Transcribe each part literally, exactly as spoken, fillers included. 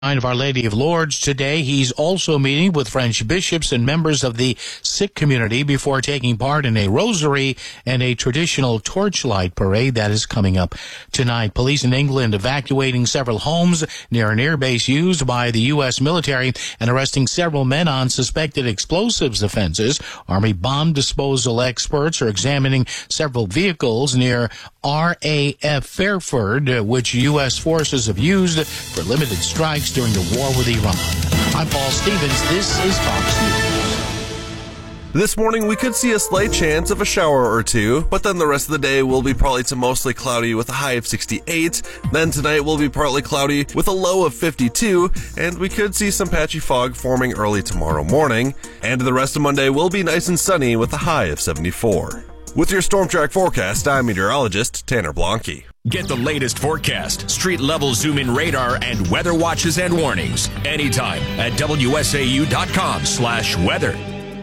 of Our Lady of Lourdes today. He's also meeting with French bishops and members of the Sikh community before taking part in a rosary and a traditional torchlight parade that is coming up tonight. Police in England evacuating several homes near an airbase used by the U S military and arresting several men on suspected explosives offenses. Army bomb disposal experts are examining several vehicles near R A F Fairford, which U S forces have used for limited strikes during the war with Iran. I'm Paul Stevens. This is Fox News. This morning, we could see a slight chance of a shower or two, but then the rest of the day will be partly to mostly cloudy with a high of sixty-eight. Then tonight will be partly cloudy with a low of fifty-two, and we could see some patchy fog forming early tomorrow morning. And the rest of Monday will be nice and sunny with a high of seventy-four. With your Storm Track forecast, I'm meteorologist Tanner Blanke. Get the latest forecast, street-level zoom-in radar, and weather watches and warnings anytime at W S A U dot com slash weather.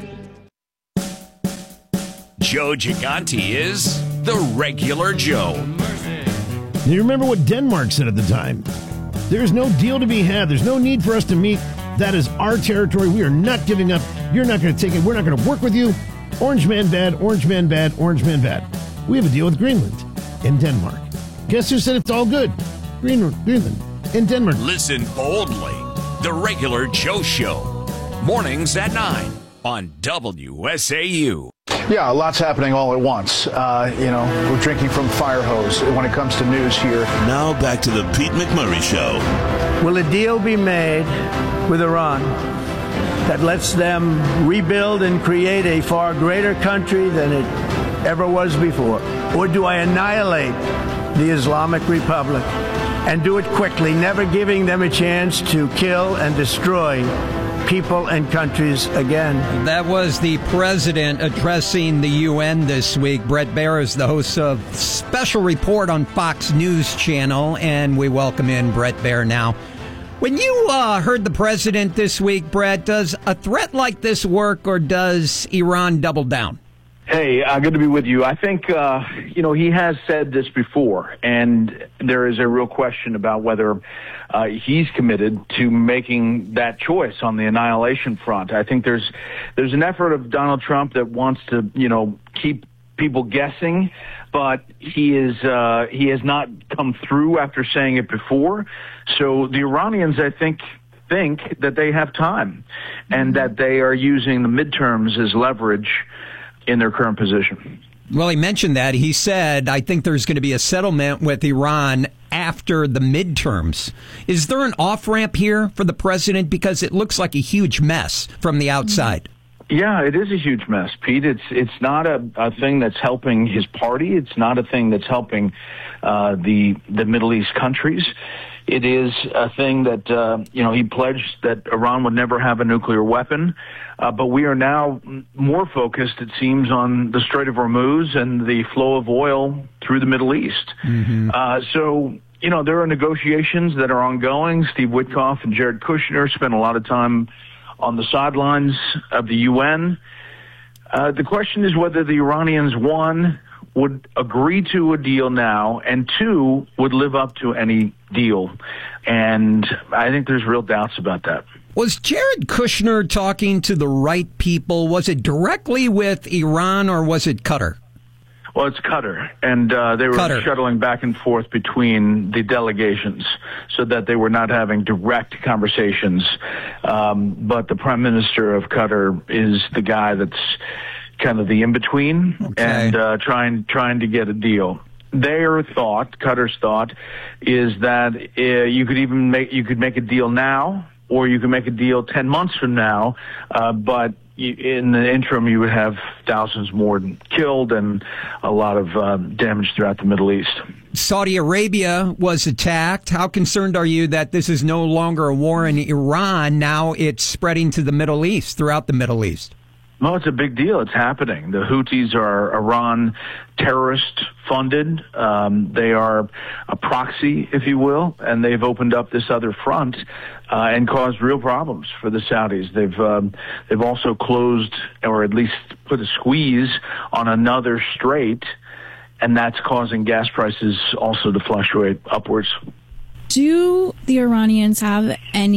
Joe Gigante is the regular Joe. You remember what Denmark said at the time? There's no deal to be had. There's no need for us to meet. That is our territory. We are not giving up. You're not going to take it. We're not going to work with you. Orange man bad, orange man bad, orange man bad. We have a deal with Greenland and Denmark. Guess who said it's all good? Greenland, Greenland and Denmark. Listen boldly. The regular Joe Show. Mornings at nine on W S A U. Yeah, lots happening all at once. Uh, you know, we're drinking from fire hose when it comes to news here. Now back to the Pete McMurray Show. Will a deal be made with Iran that lets them rebuild and create a far greater country than it ever was before? Or do I annihilate the Islamic Republic and do it quickly, never giving them a chance to kill and destroy people and countries again? That was the president addressing the U N this week. Bret Baier is the host of Special Report on Fox News Channel, and we welcome in Bret Baier now. When you uh, heard the president this week, Bret, does a threat like this work, or does Iran double down? Hey, uh, good to be with you. I think, uh, you know, he has said this before, and there is a real question about whether uh, he's committed to making that choice on the annihilation front. I think there's there's an effort of Donald Trump that wants to, you know, keep people guessing, but he is uh, he has not come through after saying it before. So the Iranians, I think, think that they have time and that they are using the midterms as leverage in their current position. Well, he mentioned that. He said, I think there's going to be a settlement with Iran after the midterms. Is there an off-ramp here for the president? Because it looks like a huge mess from the outside. Yeah, it is a huge mess, Pete. It's it's not a, a thing that's helping his party. It's not a thing that's helping uh, the the Middle East countries. It is a thing that, uh, you know, he pledged that Iran would never have a nuclear weapon. Uh, but we are now more focused, it seems, on the Strait of Hormuz and the flow of oil through the Middle East. Mm-hmm. Uh, so, you know, there are negotiations that are ongoing. Steve Witkoff and Jared Kushner spent a lot of time on the sidelines of the U N. Uh, the question is whether the Iranians, one, would agree to a deal now, and two, would live up to any deal. And I think there's real doubts about that. Was Jared Kushner talking to the right people? Was it directly with Iran, or was it Qatar? Well, it's Qatar, and uh, they were Qatar. shuttling back and forth between the delegations so that they were not having direct conversations. Um, but the Prime Minister of Qatar is the guy that's kind of the in-between, okay. and uh, trying trying to get a deal. Their thought, Qatar's thought, is that uh, you could even make you could make a deal now, or you could make a deal ten months from now, uh, but you, in the interim, you would have thousands more killed and a lot of uh, damage throughout the Middle East. Saudi Arabia was attacked. How concerned are you that this is no longer a war in Iran? Now it's spreading to the Middle East, throughout the Middle East. No, it's a big deal. It's happening. The Houthis are Iran terrorist funded. Um, they are a proxy, if you will, and they've opened up this other front uh, and caused real problems for the Saudis. They've um, they've also closed, or at least put a squeeze on another strait, and that's causing gas prices also to fluctuate upwards. Do the Iranians have any